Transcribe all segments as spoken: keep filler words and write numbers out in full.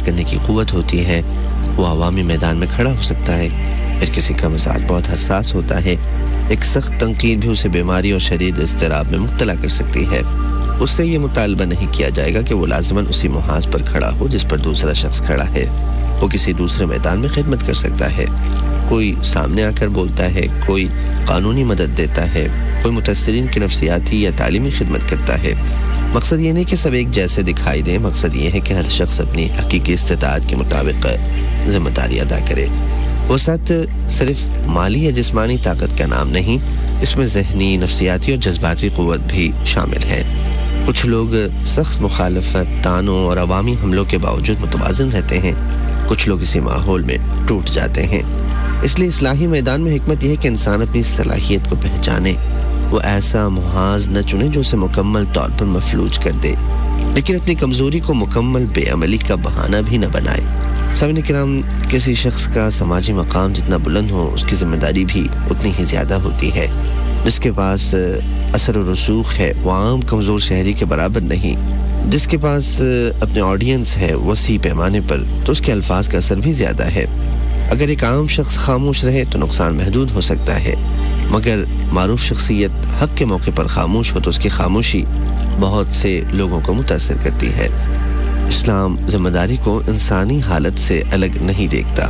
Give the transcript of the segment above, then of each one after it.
کرنے کی قوت ہوتی ہے وہ عوامی میدان میں کھڑا ہو سکتا ہے. پھر کسی کا مزاج بہت حساس ہوتا ہے, ایک سخت تنقید بھی اسے بیماری اور شدید اضطراب میں مبتلا کر سکتی ہے. اس سے یہ مطالبہ نہیں کیا جائے گا کہ وہ لازماً اسی محاذ پر کھڑا ہو جس پر دوسرا شخص کھڑا ہے. وہ کسی دوسرے میدان میں خدمت کر سکتا ہے. کوئی سامنے آ کر بولتا ہے, کوئی قانونی مدد دیتا ہے, کوئی متاثرین کی نفسیاتی یا تعلیمی خدمت کرتا ہے. مقصد یہ نہیں کہ سب ایک جیسے دکھائی دیں, مقصد یہ ہے کہ ہر شخص اپنی حقیقی استطاعت کے مطابق ذمہ داری ادا کرے. وسعت صرف مالی یا جسمانی طاقت کا نام نہیں, اس میں ذہنی, نفسیاتی اور جذباتی قوت بھی شامل ہے. کچھ لوگ سخت مخالفت, تانوں اور عوامی حملوں کے باوجود متوازن رہتے ہیں, کچھ لوگ اسی ماحول میں ٹوٹ جاتے ہیں. اس لیے اصلاحی میدان میں حکمت یہ ہے کہ انسان اپنی صلاحیت کو پہچانے. وہ ایسا محاذ نہ چنے جو اسے مکمل طور پر مفلوج کر دے, لیکن اپنی کمزوری کو مکمل بے عملی کا بہانہ بھی نہ بنائے. سامعین کرام, کسی شخص کا سماجی مقام جتنا بلند ہو اس کی ذمہ داری بھی اتنی ہی زیادہ ہوتی ہے. جس کے پاس اثر و رسوخ ہے وہ عام کمزور شہری کے برابر نہیں. جس کے پاس اپنے آڈینس ہے وسیع پیمانے پر تو اس کے الفاظ کا اثر بھی زیادہ ہے. اگر ایک عام شخص خاموش رہے تو نقصان محدود ہو سکتا ہے, مگر معروف شخصیت حق کے موقع پر خاموش ہو تو اس کی خاموشی بہت سے لوگوں کو متاثر کرتی ہے. اسلام ذمہ داری کو انسانی حالت سے الگ نہیں دیکھتا.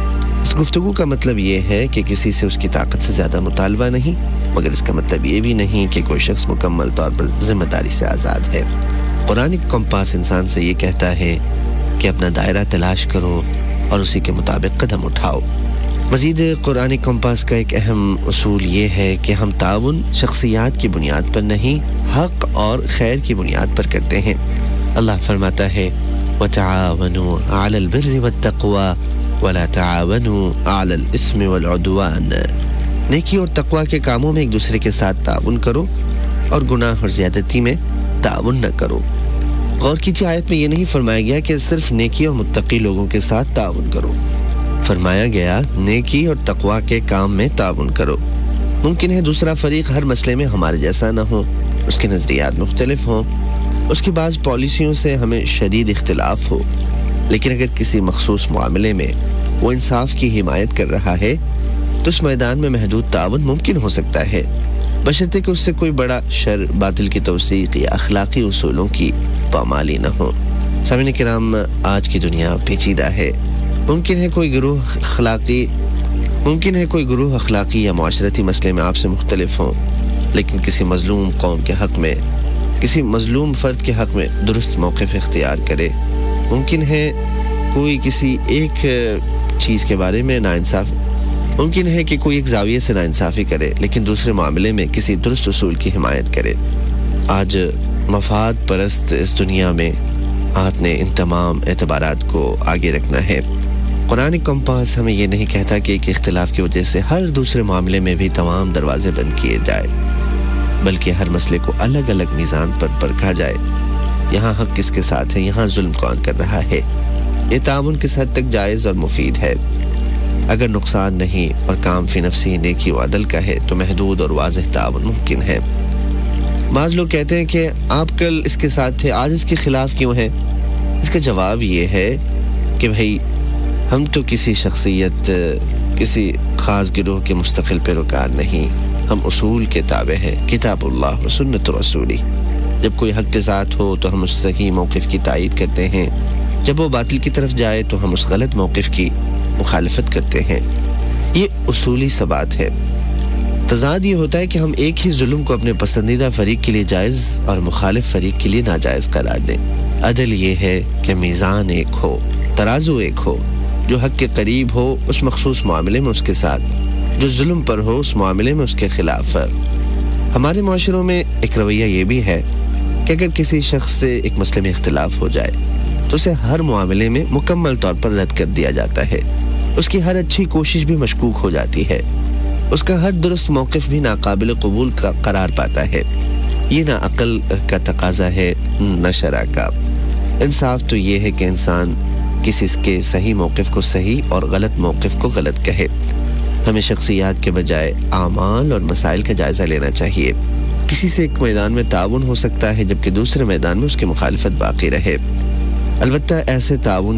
اس گفتگو کا مطلب یہ ہے کہ کسی سے اس کی طاقت سے زیادہ مطالبہ نہیں, مگر اس کا مطلب یہ بھی نہیں کہ کوئی شخص مکمل طور پر ذمہ داری سے آزاد ہے. قرآن کمپاس انسان سے یہ کہتا ہے کہ اپنا دائرہ تلاش کرو اور اسی کے مطابق قدم اٹھاؤ. مزید قرآن کمپاس کا ایک اہم اصول یہ ہے کہ ہم تعاون شخصیات کی بنیاد پر نہیں, حق اور خیر کی بنیاد پر کرتے ہیں. اللہ فرماتا ہے وَتَعَاوَنُوا عَلَى الْبِرِّ وَالتَّقْوَى وَلَا تَعَاوَنُوا عَلَى الْإِثْمِ وَالْعُدْوَانِ. نیکی اور تقوی کے کاموں میں ایک دوسرے کے ساتھ تعاون کرو اور گناہ اور زیادتی میں تعاون نہ کرو. غور کیجیے, آیت میں یہ نہیں فرمایا گیا کہ صرف نیکی اور متقی لوگوں کے ساتھ تعاون کرو, فرمایا گیا نیکی اور تقوی کے کام میں تعاون کرو. ممکن ہے دوسرا فریق ہر مسئلے میں ہمارے جیسا نہ ہو, اس کے نظریات مختلف ہوں, اس کی بعض پالیسیوں سے ہمیں شدید اختلاف ہو, لیکن اگر کسی مخصوص معاملے میں وہ انصاف کی حمایت کر رہا ہے تو اس میدان میں محدود تعاون ممکن ہو سکتا ہے, بشرطے کہ اس سے کوئی بڑا شر, باطل کی توثیق یا اخلاقی اصولوں کی پامالی نہ ہو. سامعین کرام, آج کی دنیا پیچیدہ ہے. ممکن ہے کوئی گروہ اخلاقی ممکن ہے کوئی گروہ اخلاقی یا معاشرتی مسئلے میں آپ سے مختلف ہوں, لیکن کسی مظلوم قوم کے حق میں, کسی مظلوم فرد کے حق میں درست موقف اختیار کرے. ممکن ہے کوئی کسی ایک چیز کے بارے میں ناانصاف ممکن ہے کہ کوئی ایک زاویے سے ناانصافی کرے, لیکن دوسرے معاملے میں کسی درست اصول کی حمایت کرے. آج مفاد پرست اس دنیا میں آپ نے ان تمام اعتبارات کو آگے رکھنا ہے. قرآن کمپاس ہمیں یہ نہیں کہتا کہ ایک اختلاف کی وجہ سے ہر دوسرے معاملے میں بھی تمام دروازے بند کیے جائے, بلکہ ہر مسئلے کو الگ الگ میزان پر پرکھا جائے. یہاں حق کس کے ساتھ ہے, یہاں ظلم کون کر رہا ہے, یہ تعاون کس حد تک جائز اور مفید ہے. اگر نقصان نہیں اور کام فی نفسی نیکی و عدل کا ہے تو محدود اور واضح تعاون ممکن ہے. بعض لوگ کہتے ہیں کہ آپ کل اس کے ساتھ تھے, آج اس کے خلاف کیوں ہیں؟ اس کا جواب یہ ہے کہ بھائی ہم تو کسی شخصیت, کسی خاص گروہ کے مستقل پیروکار نہیں, ہم اصول کے تابع ہیں, کتاب اللہ و سنت رسولی. جب کوئی حق کے ساتھ ہو تو ہم اس صحیح موقف کی تائید کرتے ہیں, جب وہ باطل کی طرف جائے تو ہم اس غلط موقف کی مخالفت کرتے ہیں. یہ اصولی ثبات بات ہے. تضاد یہ ہوتا ہے کہ ہم ایک ہی ظلم کو اپنے پسندیدہ فریق کے لیے جائز اور مخالف فریق کے لیے ناجائز قرار دیں. عدل یہ ہے کہ میزان ایک ہو, ترازو ایک ہو, جو حق کے قریب ہو اس مخصوص معاملے میں اس کے ساتھ, جو ظلم پر ہو اس معاملے میں اس کے خلاف. ہمارے معاشروں میں ایک رویہ یہ بھی ہے کہ اگر کسی شخص سے ایک مسئلے میں اختلاف ہو جائے تو اسے ہر معاملے میں مکمل طور پر رد کر دیا جاتا ہے, اس کی ہر اچھی کوشش بھی مشکوک ہو جاتی ہے, اس کا ہر درست موقف بھی ناقابل قبول کا قرار پاتا ہے. یہ نہ عقل کا تقاضا ہے نہ شرع کا. انصاف تو یہ ہے کہ انسان کسی کے صحیح موقف کو صحیح اور غلط موقف کو غلط کہے. ہمیں شخصیات کے بجائے اعمال اور مسائل کا جائزہ لینا چاہیے. کسی سے ایک میدان میں تعاون ہو سکتا ہے جبکہ دوسرے میدان میں اس کی مخالفت باقی رہے. البتہ ایسے تعاون